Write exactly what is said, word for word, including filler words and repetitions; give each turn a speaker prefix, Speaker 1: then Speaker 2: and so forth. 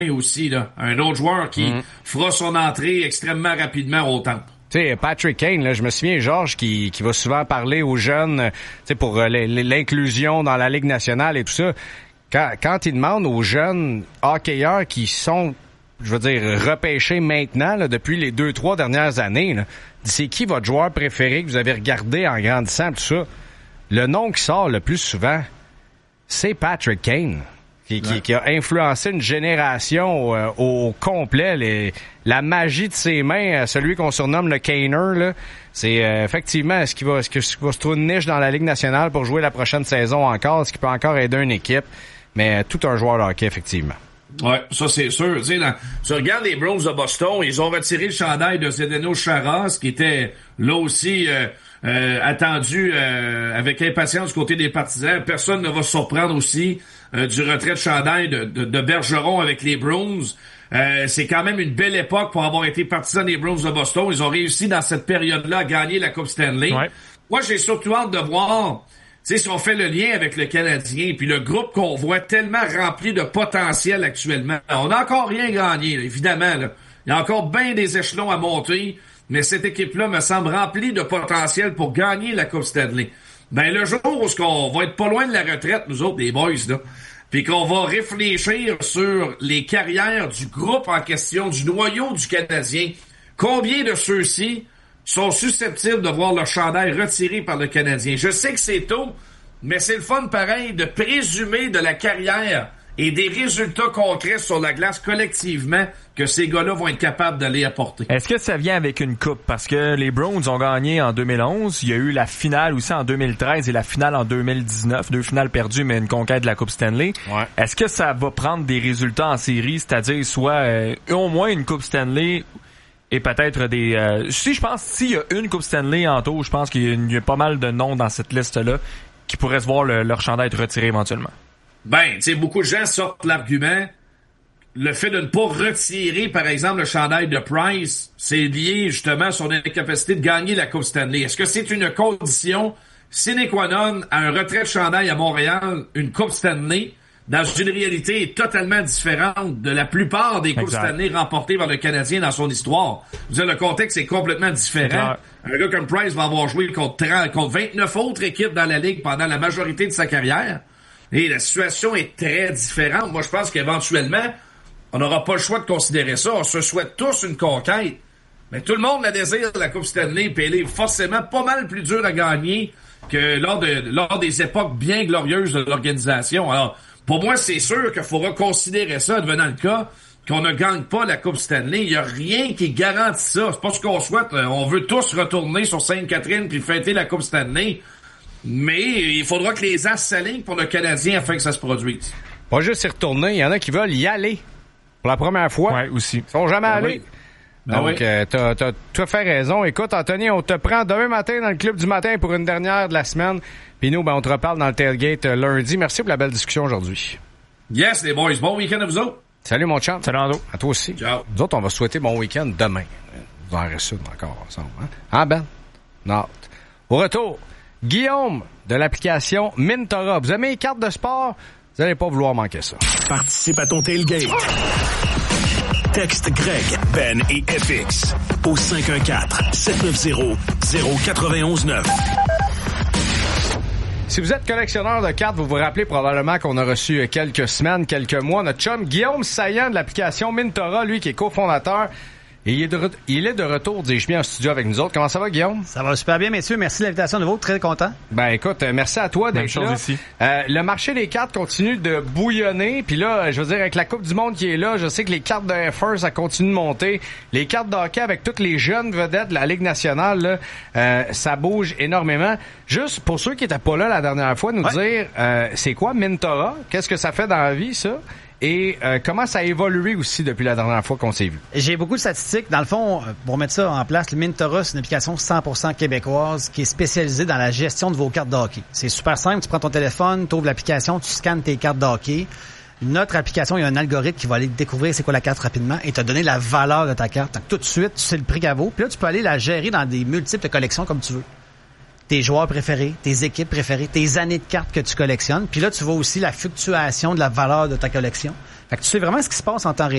Speaker 1: aussi, là. Un autre joueur qui mm. fera son entrée extrêmement rapidement au Temple.
Speaker 2: Tu sais, Patrick Kane, là, je me souviens, Georges, qui, qui va souvent parler aux jeunes, tu sais, pour euh, l'inclusion dans la Ligue nationale et tout ça. Quand, quand il demande aux jeunes hockeyeurs qui sont, je veux dire, repêchés maintenant, là, depuis les deux, trois dernières années, là, c'est qui votre joueur préféré que vous avez regardé en grandissant, tout ça? Le nom qui sort le plus souvent, c'est Patrick Kane. Qui, qui, qui a influencé une génération euh, au complet. Les, la magie de ses mains, celui qu'on surnomme le Kaner, là, c'est euh, effectivement, est-ce qu'il va, est-ce qu'il va se trouver une niche dans la Ligue nationale pour jouer la prochaine saison encore? Est-ce qu'il peut encore aider une équipe? Mais tout un joueur de hockey, effectivement.
Speaker 1: Ouais, ça c'est sûr. Tu sais, dans, tu regardes les Bruins de Boston, ils ont retiré le chandail de Zdeno Chara, qui était là aussi euh, euh, attendu euh, avec impatience du côté des partisans. Personne ne va se surprendre aussi euh, du retrait de chandail de, de, de Bergeron avec les Bruins. Euh, c'est quand même une belle époque pour avoir été partisan des Bruins de Boston. Ils ont réussi dans cette période-là à gagner la Coupe Stanley. Ouais. Moi, j'ai surtout hâte de voir... Tu sais, si on fait le lien avec le Canadien, puis le groupe qu'on voit tellement rempli de potentiel actuellement, on n'a encore rien gagné, là, évidemment. Là. Il y a encore bien des échelons à monter, mais cette équipe-là me semble remplie de potentiel pour gagner la Coupe Stanley. Ben le jour où on va être pas loin de la retraite, nous autres, les boys, là, puis qu'on va réfléchir sur les carrières du groupe en question, du noyau du Canadien, combien de ceux-ci sont susceptibles de voir leur chandail retiré par le Canadien. Je sais que c'est tôt, mais c'est le fun pareil de présumer de la carrière et des résultats concrets sur la glace collectivement que ces gars-là vont être capables d'aller apporter.
Speaker 3: Est-ce que ça vient avec une coupe? Parce que les Browns ont gagné en deux mille onze, il y a eu la finale aussi en deux mille treize et la finale en deux mille dix-neuf, deux finales perdues mais une conquête de la Coupe Stanley. Ouais. Est-ce que ça va prendre des résultats en série, c'est-à-dire soit euh, au moins une Coupe Stanley et peut-être des... Euh, si je pense, s'il y a une Coupe Stanley en tout, je pense qu'il y a pas mal de noms dans cette liste-là qui pourraient se voir le, leur chandail être retiré éventuellement.
Speaker 1: Ben, tu sais, beaucoup de gens sortent l'argument, le fait de ne pas retirer, par exemple, le chandail de Price, c'est lié justement à son incapacité de gagner la Coupe Stanley. Est-ce que c'est une condition sine qua non à un retrait de chandail à Montréal, une Coupe Stanley, dans une réalité totalement différente de la plupart des Coupes Stanley remportées par le Canadien dans son histoire? Je veux dire, le contexte est complètement différent. Un gars comme Price va avoir joué contre, trente, contre vingt-neuf autres équipes dans la Ligue pendant la majorité de sa carrière. Et la situation est très différente. Moi, je pense qu'éventuellement, on n'aura pas le choix de considérer ça. On se souhaite tous une conquête. Mais tout le monde la désire, la Coupe Stanley, puis elle est forcément pas mal plus dure à gagner que lors, de, lors des époques bien glorieuses de l'organisation. Alors, pour moi, c'est sûr qu'il faut reconsidérer ça, devenant le cas qu'on ne gagne pas la Coupe Stanley. Il n'y a rien qui garantit ça. C'est pas ce qu'on souhaite. On veut tous retourner sur Sainte-Catherine puis fêter la Coupe Stanley. Mais il faudra que les as s'alignent pour le Canadien afin que ça se produise.
Speaker 2: Pas juste y retourner. Il y en a qui veulent y aller pour la première fois.
Speaker 3: Ouais, aussi.
Speaker 2: Ils sont jamais
Speaker 1: ben
Speaker 2: allés.
Speaker 1: Oui. Ben
Speaker 2: Donc,
Speaker 1: oui.
Speaker 2: euh, t'as, t'as tout à fait raison. Écoute, Anthony, on te prend demain matin dans le Club du matin pour une dernière de la semaine. Puis nous, ben, on te reparle dans le tailgate euh, lundi. Merci pour la belle discussion aujourd'hui.
Speaker 1: Yes, les boys. Bon week-end à vous autres.
Speaker 2: Salut, mon chum.
Speaker 3: Salut, Ando.
Speaker 2: À toi aussi.
Speaker 1: Ciao.
Speaker 2: Nous autres, on va souhaiter bon week-end demain. Vous en restez encore ensemble. Hein, hein Ben? Non. Au retour, Guillaume de l'application Mintora. Vous aimez les cartes de sport? Vous n'allez pas vouloir manquer ça.
Speaker 4: Participe à ton tailgate. Texte Greg, Ben et F X au cinq un quatre, sept neuf zéro, zéro quatre un neuf.
Speaker 2: Si vous êtes collectionneur de cartes, vous vous rappelez probablement qu'on a reçu quelques semaines, quelques mois, notre chum Guillaume Saillant de l'application Mintora, lui qui est cofondateur. Et il est, de re- il est de retour, dis-je bien, en studio avec nous autres. Comment ça va, Guillaume?
Speaker 5: Ça va super bien, messieurs. Merci de l'invitation de vous. Très content.
Speaker 2: Ben, écoute, euh, merci à toi d'être là.
Speaker 3: Ici.
Speaker 2: Euh, le marché des cartes continue de bouillonner. Puis là, je veux dire, avec la Coupe du Monde qui est là, je sais que les cartes de F un, ça continue de monter. Les cartes de hockey avec toutes les jeunes vedettes de la Ligue nationale, là, euh, ça bouge énormément. Juste pour ceux qui étaient pas là la dernière fois, nous ouais. dire, euh, c'est quoi Mintora? Qu'est-ce que ça fait dans la vie, ça? Et euh, comment ça a évolué aussi depuis la dernière fois qu'on s'est vu?
Speaker 5: J'ai beaucoup de statistiques. Dans le fond, pour mettre ça en place, le Mintora, c'est une application cent pour cent québécoise qui est spécialisée dans la gestion de vos cartes de hockey. C'est super simple. Tu prends ton téléphone, tu ouvres l'application, tu scannes tes cartes de hockey. Notre application, il y a un algorithme qui va aller découvrir c'est quoi la carte rapidement et te donner la valeur de ta carte. Donc, tout de suite, tu sais le prix qu'elle vaut. Puis là, tu peux aller la gérer dans des multiples collections comme tu veux. Tes joueurs préférés, tes équipes préférées, tes années de cartes que tu collectionnes. Puis là, tu vois aussi la fluctuation de la valeur de ta collection. Fait que tu sais vraiment ce qui se passe en temps réel.